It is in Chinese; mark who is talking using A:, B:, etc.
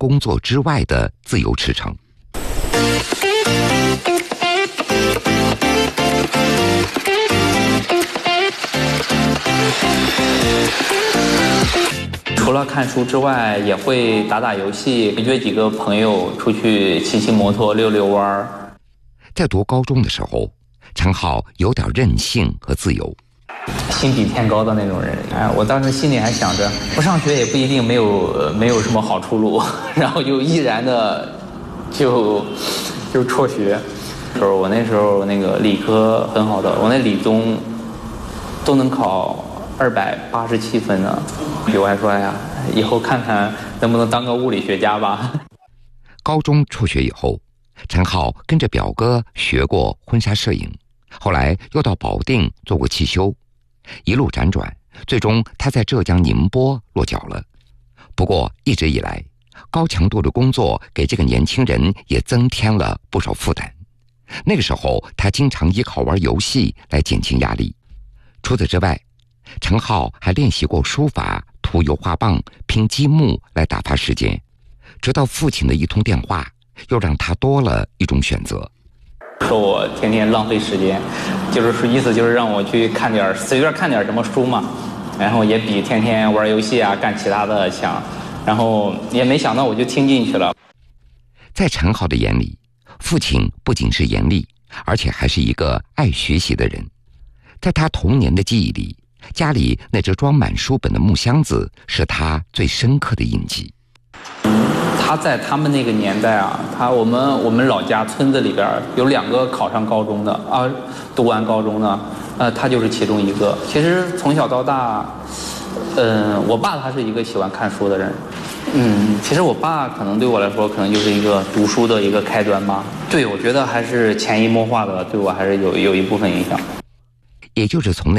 A: 工作之外的自由驰骋。
B: 除了看书之外，也会打打游戏，约几个朋友出去骑骑摩托、溜溜弯儿。
A: 在读高中的时候，陈浩有点任性和自由，
B: 心比天高的那种人。我当时心里还想着，不上学也不一定没有什么好出路，然后就毅然的就辍学。我那时候那个理科很好的，我那理综都能考287分呢。我还说呀，以后看看能不能当个物理学家吧。
A: 高中辍学以后，陈浩跟着表哥学过婚纱摄影，后来又到保定做过汽修，一路辗转，最终他在浙江宁波落脚了。不过一直以来，高强度的工作给这个年轻人也增添了不少负担。那个时候他经常依靠玩游戏来减轻压力。除此之外，陈浩还练习过书法、涂油画棒、拼积木来打发时间，直到父亲的一通电话又让他多了一种选择。
B: 说我天天浪费时间，意思就是让我去随便看点什么书嘛，然后也比天天玩游戏啊干其他的强，然后也没想到我就听进去了。
A: 在陈浩的眼里，父亲不仅是严厉，而且还是一个爱学习的人。在他童年的记忆里，家里那只装满书本的木箱子是他最深刻的印记。
B: 他在他们那个年代啊，我们老家村子里边有2个考上高中的啊，读完高中的，他就是其中一个。其实从小到大，我爸他是一个喜欢看书的人，其实我爸可能对我来说，可能就是一个读书的一个开端吧。对，我觉得还是潜移默化的，对我还是有一部分影响。
A: 也就是从那